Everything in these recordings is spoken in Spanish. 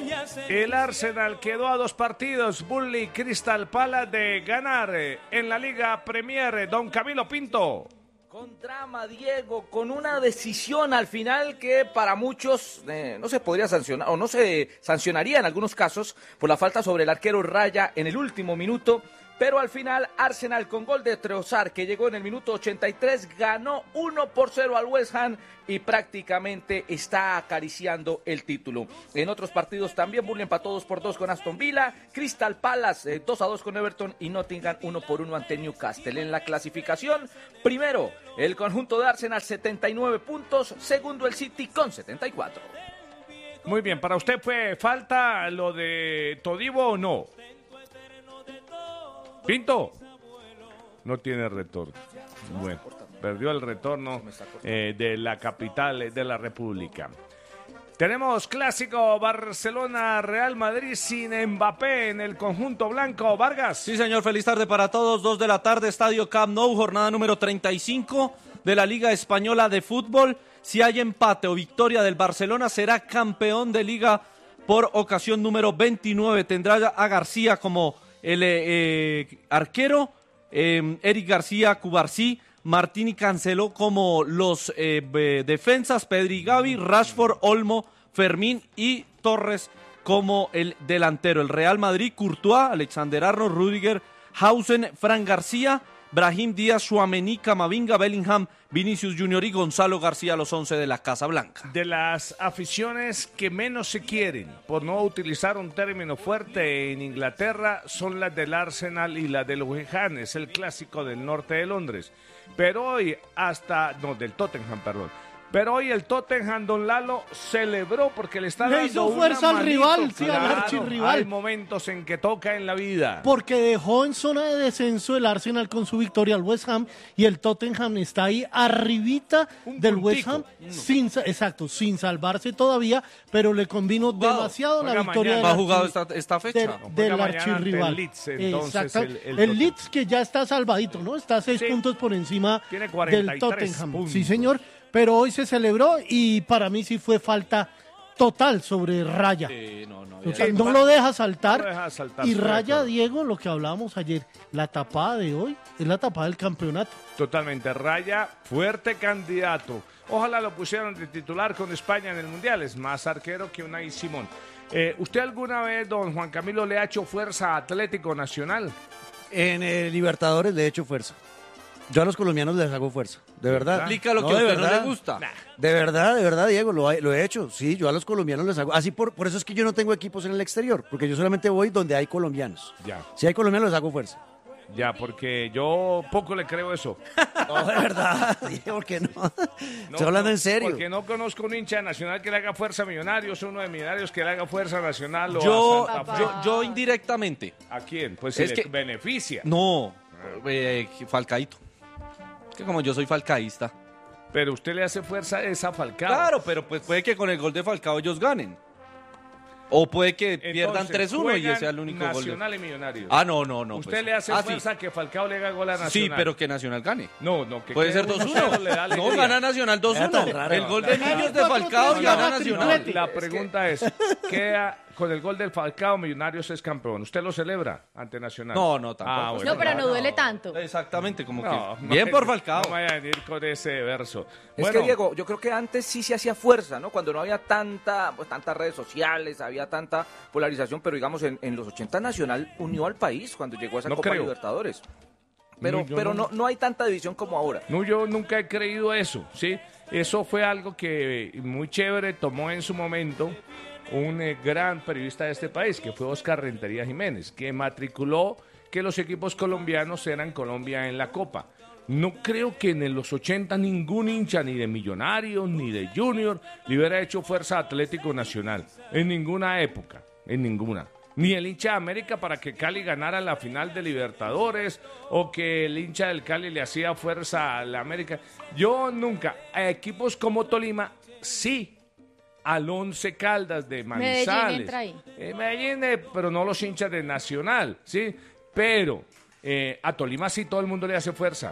El Arsenal quedó a 2 partidos, Burnley Crystal Palace, de ganar en la Liga Premier. Don Camilo Pinto. Con drama, Diego, con una decisión al final que para muchos no se podría sancionar, o no se sancionaría en algunos casos por la falta sobre el arquero Raya en el último minuto, pero al final Arsenal con gol de Trossard, que llegó en el minuto 83, ganó 1-0 al West Ham y prácticamente está acariciando el título. En otros partidos también Burnley empató 2-2 con Aston Villa, Crystal Palace 2-2 con Everton y Nottingham 1-1 ante Newcastle. En la clasificación, primero el conjunto de Arsenal 79 puntos, segundo el City con 74. Muy bien, ¿para usted fue falta lo de Todibo o no? Pinto no tiene retorno. Bueno, perdió el retorno de la capital de la República. Tenemos clásico Barcelona-Real Madrid sin Mbappé en el conjunto blanco. Vargas. Sí, señor, feliz tarde para todos. 2 de la tarde, Estadio Camp Nou, jornada número 35 de la Liga Española de Fútbol. Si hay empate o victoria del Barcelona, será campeón de Liga por ocasión número 29. Tendrá a García como el arquero, Eric García, Cubarsí, Martín y Cancelo como los defensas, Pedri, Gavi, Rashford, Olmo, Fermín y Torres como el delantero. El Real Madrid, Courtois, Alexander Arnold, Rüdiger, Hausen, Fran García, Brahim Díaz, Tchouaméni, Camavinga, Bellingham, Vinicius Junior y Gonzalo García, los 11 de la Casa Blanca. De las aficiones que menos se quieren, por no utilizar un término fuerte en Inglaterra, son las del Arsenal y las del West Ham, es el clásico del norte de Londres. Pero hoy del Tottenham, perdón. Pero hoy el Tottenham, don Lalo, celebró porque le está dando hizo fuerza al rival, sí, al archirrival. Hay momentos en que toca en la vida. Porque dejó en zona de descenso el Arsenal con su victoria al West Ham y el Tottenham está ahí arribita del West Ham, sin salvarse todavía, pero le convino demasiado la victoria ¿Ha jugado esta fecha? del archirrival. El Leeds, entonces, el Leeds, que ya está salvadito, ¿no? Está 6 puntos por encima del Tottenham. Puntos. Sí, señor. Pero hoy se celebró y para mí sí fue falta total sobre Raya. No lo deja saltar. Y Raya, Diego, lo que hablábamos ayer, la tapada de hoy es la tapada del campeonato. Totalmente, Raya, fuerte candidato. Ojalá lo pusieran de titular con España en el Mundial, es más arquero que Unai Simón. ¿Usted alguna vez, don Juan Camilo, le ha hecho fuerza a Atlético Nacional? En el Libertadores le he hecho fuerza. Yo a los colombianos les hago fuerza, de verdad. Explica lo que a usted no le gusta. De verdad, Diego, lo he hecho. Sí, yo a los colombianos les hago. Así por eso es que yo no tengo equipos en el exterior, porque yo solamente voy donde hay colombianos. Ya. Si hay colombianos les hago fuerza. Ya, porque yo poco le creo eso. No, de verdad, ¿por qué no? Estoy hablando en serio. Porque no conozco un hincha de Nacional que le haga fuerza a Millonarios, uno de Millonarios que le haga fuerza a Nacional o a Santa Fe. Yo indirectamente. ¿A quién? Pues es se que le beneficia. No, Falcaíto. Que como yo soy falcaísta. Pero usted le hace fuerza a esa Falcao. Claro, pero pues puede que con el gol de Falcao ellos ganen. O puede que pierdan 3-1 y ese sea el único gol. Nacional y Millonarios. No. Usted pues, le hace fuerza que Falcao le haga gol a Nacional. Sí, pero que Nacional gane. No, que puede ser 2-1. No, gana Nacional 2-1. El gol de Millos de Falcao y gana Nacional. La pregunta es, ¿queda con el gol del Falcao Millonarios es campeón? ¿Usted lo celebra ante Nacional? No, tampoco. Bueno, no, pero no duele tanto. Exactamente, como que bien por Falcao. No vaya a venir con ese verso. Es que, Diego, yo creo que antes sí se hacía fuerza, ¿no? Cuando no había tantas redes sociales, había tanta polarización, pero digamos, en los 80 Nacional unió al país cuando llegó a esa Copa Libertadores. Pero no hay tanta división como ahora. No, yo nunca he creído eso, ¿sí? Eso fue algo que muy chévere tomó en su momento un gran periodista de este país, que fue Oscar Rentería Jiménez, que matriculó que los equipos colombianos eran Colombia en la Copa. No creo que en los 80 ningún hincha, ni de Millonarios, ni de Junior, le hubiera hecho fuerza a Atlético Nacional. En ninguna época, en ninguna. Ni el hincha de América para que Cali ganara la final de Libertadores, o que el hincha del Cali le hacía fuerza a la América. Yo nunca. A equipos como Tolima, sí. Al Once Caldas de Manizales. Medellín entra ahí. Medellín, pero no los hinchas de Nacional, ¿sí? Pero a Tolima sí todo el mundo le hace fuerza.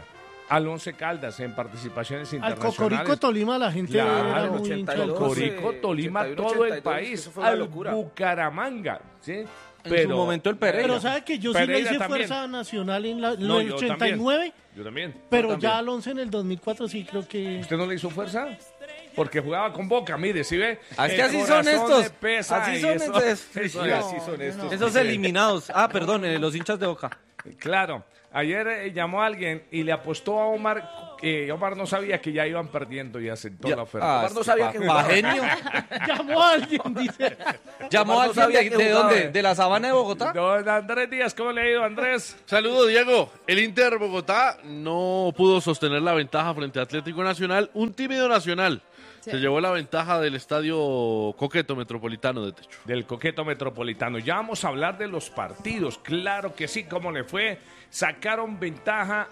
al Once Caldas en participaciones Al internacionales. Cocorico Tolima la gente era Claro, muy hincha del Cocorico, Tolima, 81, todo el 82, país, eso fue una al locura. Bucaramanga, ¿sí? En su momento el Pereira. Pero ¿sabe que yo sí Pereira le hice también. fuerza nacional en No, el yo 89? Yo también. Pero Yo ya también. al 11 en el 2004 sí creo que... ¿Usted no le hizo fuerza? Porque jugaba con Boca, mire, ¿sí ve? Ah, es que El así son corazón estos. le pesa Así y son eso- estos. Así son estos. Esos eliminados. Ah, perdón, los hinchas de Boca. Claro, ayer llamó a alguien y le apostó a Omar, Omar no sabía que ya iban perdiendo y aceptó Ya. la oferta. Omar no sabía que jugaba. Genio. Llamó a alguien, dice. ¿Llamó a Omar no alguien sabía de, que de jugaba, dónde? ¿De la sabana de Bogotá? Don Andrés Díaz, ¿cómo le ha ido, Andrés? Saludos, Diego. El Inter Bogotá no pudo sostener la ventaja frente a Atlético Nacional. Un tímido Nacional se llevó la ventaja del estadio Coqueto Metropolitano de Techo. Del Coqueto Metropolitano. Ya vamos a hablar de los partidos. Claro que sí, ¿cómo le fue? Sacaron ventaja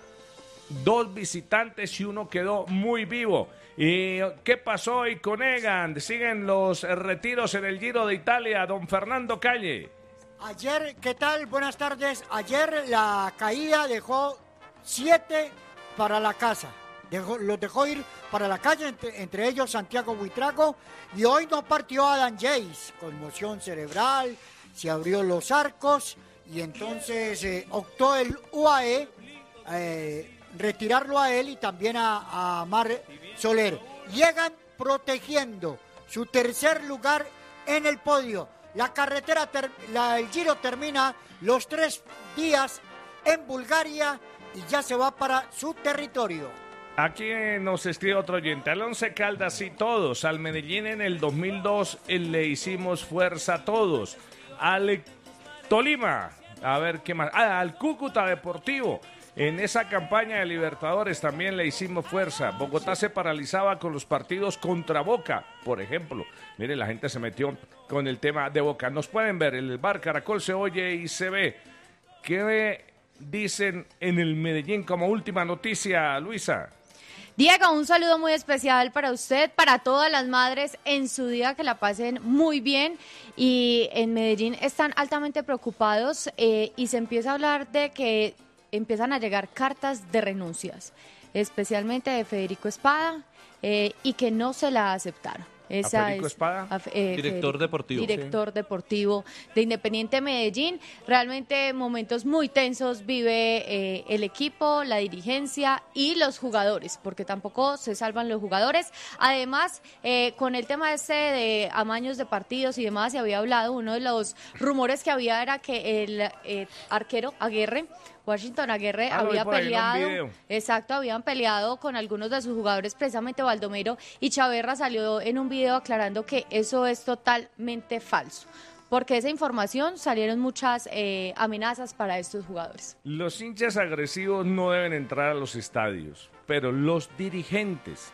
2 visitantes y uno quedó muy vivo. ¿Y qué pasó hoy con Egan? Siguen los retiros en el Giro de Italia. Don Fernando Calle. Ayer, ¿qué tal? Buenas tardes. Ayer la caída dejó 7 para la casa. Los dejó ir para la calle, entre ellos Santiago Buitrago. Y hoy no partió Adam Yates, conmoción cerebral, se abrió los arcos y entonces optó el UAE retirarlo a él y también a Mar Soler. Llegan protegiendo su tercer lugar en el podio. La carretera, el Giro termina los 3 días en Bulgaria y ya se va para su territorio. Aquí nos escribe otro oyente. Al Once Caldas y todos. Al Medellín en el 2002 le hicimos fuerza a todos. Al Tolima. A ver qué más. Al Cúcuta Deportivo. En esa campaña de Libertadores también le hicimos fuerza. Bogotá se paralizaba con los partidos contra Boca, por ejemplo. Mire, la gente se metió con el tema de Boca. Nos pueden ver, el Bar Caracol se oye y se ve. ¿Qué dicen en el Medellín como última noticia, Luisa? Diego, un saludo muy especial para usted, para todas las madres en su día, que la pasen muy bien. Y en Medellín están altamente preocupados y se empieza a hablar de que empiezan a llegar cartas de renuncias, especialmente de Federico Espada, y que no se la aceptaron. Esa Federico Espada? Director deportivo. Director deportivo de Independiente Medellín. Realmente momentos muy tensos vive el equipo, la dirigencia y los jugadores, porque tampoco se salvan los jugadores. Además, con el tema de amaños de partidos y demás, se había hablado, uno de los rumores que había era que el arquero Aguirre, Washington Aguirre, había peleado, exacto, habían peleado con algunos de sus jugadores, precisamente Baldomero, y Chaverra salió en un video aclarando que eso es totalmente falso, porque esa información salieron muchas amenazas para estos jugadores. Los hinchas agresivos no deben entrar a los estadios, pero los dirigentes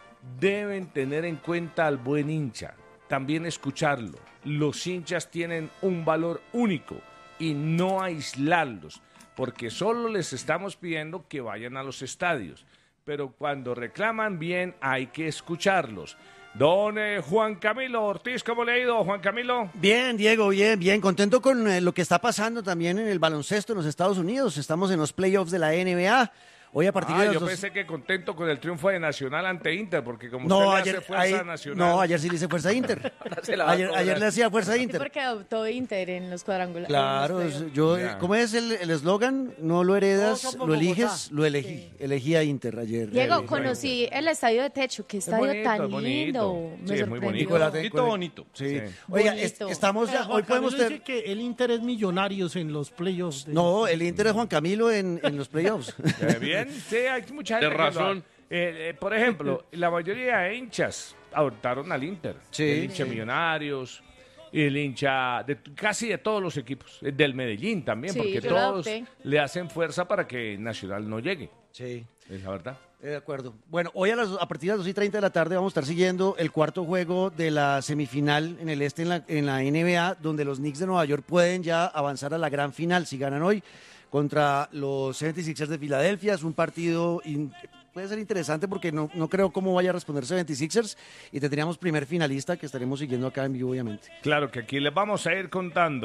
deben tener en cuenta al buen hincha, también escucharlo. Los hinchas tienen un valor único y no aislarlos, porque solo les estamos pidiendo que vayan a los estadios, pero cuando reclaman bien hay que escucharlos. Don Juan Camilo Ortiz, ¿cómo le ha ido, Juan Camilo? Bien, Diego, bien, bien. Contento con lo que está pasando también en el baloncesto en los Estados Unidos. Estamos en los playoffs de la NBA. Hoy a partir de las yo 2... pensé que contento con el triunfo de Nacional ante Inter, porque como No, usted le ayer, hace fuerza a Nacional... no, ayer sí le hice fuerza a Inter. Se la va a ayer cobrar. le hacía fuerza a Sí, Inter. porque adoptó Inter en los cuadrangulares. Claro, yo, Ya. ¿cómo es el eslogan? No lo heredas, Todos somos lo eliges, Bogotá. lo elegí. Elegí a Inter ayer. Diego, Muy conocí el estadio de techo, qué estadio bonito, tan es bonito. lindo. Sí, Me es muy sorprendió. bonito. Bonito. Sí. Sí. Oiga, Bonito. estamos ya, Juan hoy podemos Camilo tener... dice que el Inter es Millonarios en los playoffs. No, el Inter es Juan Camilo en los playoffs. Bien, sí, hay mucha gente De que lo razón. por ejemplo, la mayoría de hinchas adoptaron al Inter. Sí. El hincha Millonarios, el hincha de casi de todos los equipos, del Medellín también, Sí, porque yo lo todos adopté. le hacen fuerza para que Nacional no llegue. Sí. Es la verdad. De acuerdo. Bueno, hoy a partir de las 2:30 de la tarde vamos a estar siguiendo el cuarto juego de la semifinal en el este en la NBA, donde los Knicks de Nueva York pueden ya avanzar a la gran final si ganan hoy contra los 76ers de Filadelfia. Es un partido puede ser interesante porque no creo cómo vaya a responder 76ers y tendríamos primer finalista que estaremos siguiendo acá en vivo, obviamente. Claro que aquí les vamos a ir contando.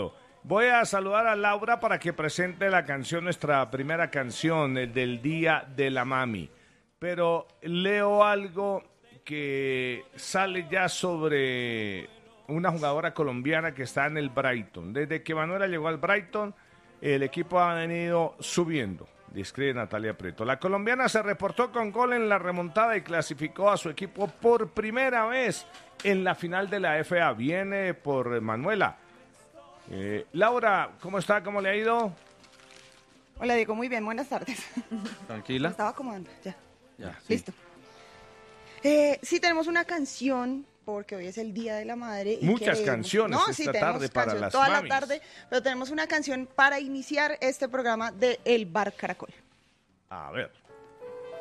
Voy a saludar a Laura para que presente la canción, nuestra primera canción, el del Día de la Mami. Pero leo algo que sale ya sobre una jugadora colombiana que está en el Brighton. Desde que Manuela llegó al Brighton, el equipo ha venido subiendo, describe Natalia Prieto. La colombiana se reportó con gol en la remontada y clasificó a su equipo por primera vez en la final de la FA. Viene por Manuela. Laura, ¿cómo está? ¿Cómo le ha ido? Hola, Diego, muy bien, buenas tardes. Tranquila. Me estaba acomodando, ya. Sí. Listo. Sí, tenemos una canción, porque hoy es el Día de la Madre. Y muchas canciones esta tarde para las toda mamis. la tarde, pero tenemos una canción para iniciar este programa de El Bar Caracol. A ver.